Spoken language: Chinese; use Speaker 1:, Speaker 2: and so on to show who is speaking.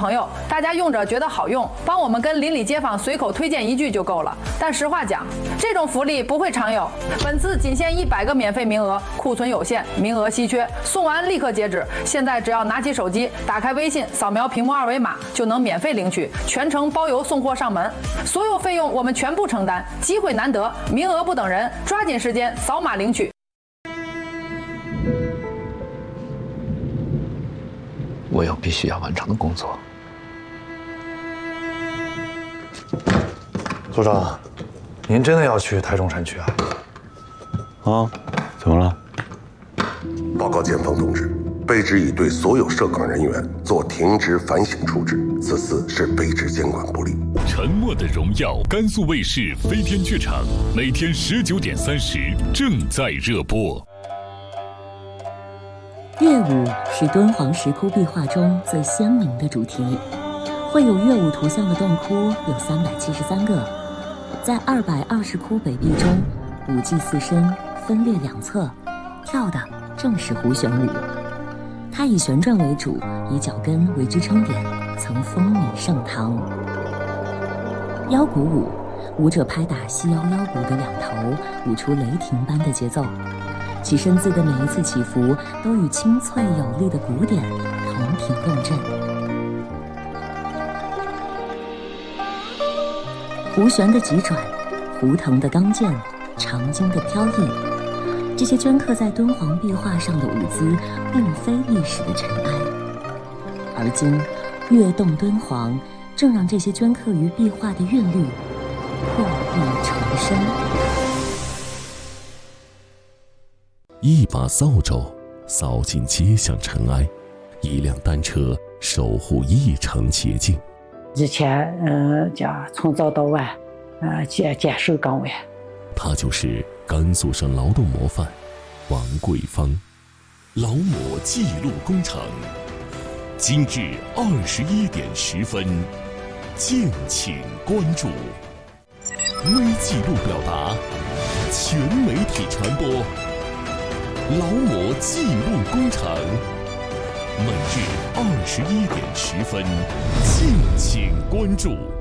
Speaker 1: 朋友，大家用着觉得好用，帮我们跟邻里街坊随口推荐一句就够了。但实话讲，这种福利不会常有。本次仅限100个免费名额，库存有限，名额稀缺，送完立刻截止。现在只要拿起手机，打开微信，扫描屏幕2维码，就能免费领取，全程包邮送货上门，所有费用我们全部承担。机会难得，名额不等人，抓紧时间扫码领取。
Speaker 2: 我有必须要完成的工作。
Speaker 3: 组长，您真的要去台中山区啊？
Speaker 4: 啊，怎么了？
Speaker 5: 报告检方同志，被指已对所有涉岗人员做停职反省处置，此次是被指监管不力。
Speaker 6: 沉默的荣耀，甘肃卫视飞天剧场，每天19点30正在热播。
Speaker 7: 乐舞是敦煌石窟壁画中最鲜明的主题，绘有乐舞图像的洞窟有373个，在220窟北壁中，5祭4身分列2侧，跳的正是胡旋舞。它以旋转为主，以脚跟为支撑点，曾风靡盛唐。腰鼓舞，舞者拍打细腰腰鼓的2头，舞出雷霆般的节奏。其身姿的每一次起伏都与清脆有力的鼓点同频共振。胡旋的急转，胡腾的刚健，长经的飘逸，这些镌刻在敦煌壁画上的舞姿并非历史的尘埃，而今跃动敦煌，正让这些镌刻于壁画的韵律破壁重生。
Speaker 6: 一把扫帚扫尽街巷尘埃，一辆单车守护一城洁净。
Speaker 8: 以前叫从早到晚坚守岗位。
Speaker 6: 他就是甘肃省劳动模范王桂芳。劳模记录工程，今日21点10分，敬请关注。微记录表达，全媒体传播。劳模记录工程，每日21点10分，敬请关注。